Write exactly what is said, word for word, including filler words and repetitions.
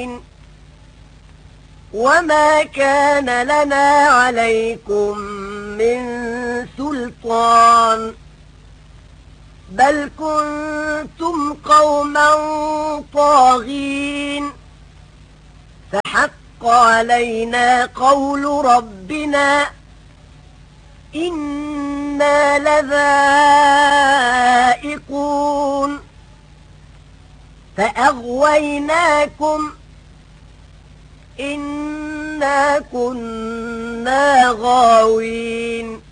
وما كان لنا عليكم من سلطان بل كنتم قوما طاغين فحق علينا قول ربنا إنا لذائقون فأغويناكم إنا كنا غاوين